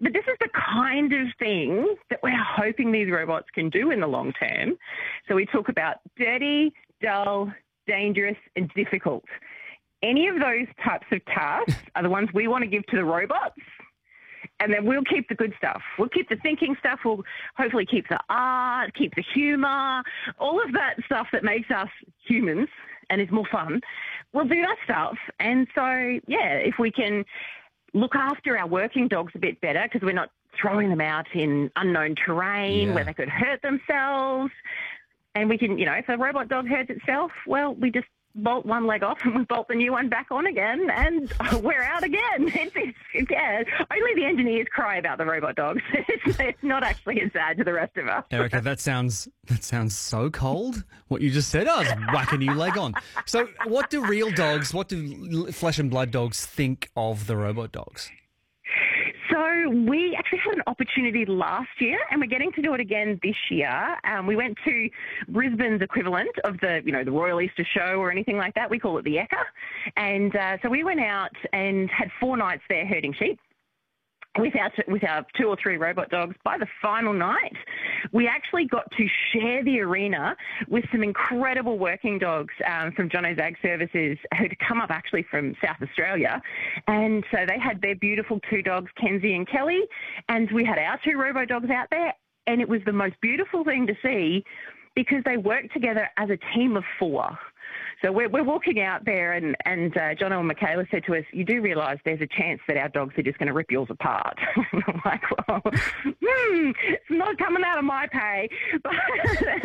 but this is the kind of thing that we're hoping these robots can do in the long term. So we talk about dirty, dull, dangerous, and difficult. Any of those types of tasks are the ones we want to give to the robots, and then we'll keep the good stuff. We'll keep the thinking stuff. We'll hopefully keep the art, keep the humour, all of that stuff that makes us humans and is more fun. We'll do that stuff. And so, yeah, if we can look after our working dogs a bit better, because we're not throwing them out in unknown terrain where they could hurt themselves. And we can, if a robot dog hurts itself, well, we just bolt one leg off and we bolt the new one back on again, and we're out again. Only the engineers cry about the robot dogs. It's not actually as sad to the rest of us. Erica, that sounds so cold, what you just said. I was whack a new leg on. So what do flesh and blood dogs think of the robot dogs? So we actually had an opportunity last year, and we're getting to do it again this year. We went to Brisbane's equivalent of the Royal Easter Show or anything like that. We call it the Ekka. And so we went out and had 4 nights there herding sheep with our 2 or 3 robot dogs. By the final night, we actually got to share the arena with some incredible working dogs from Jono's Ag Services who'd come up actually from South Australia. And so they had their beautiful 2 dogs, Kenzie and Kelly, and we had our 2 robo dogs out there. And it was the most beautiful thing to see because they worked together as a team of 4. So we're walking out there, and Jono and Michaela said to us, "You do realise there's a chance that our dogs are just going to rip yours apart." I'm like, well, it's not coming out of my pay. But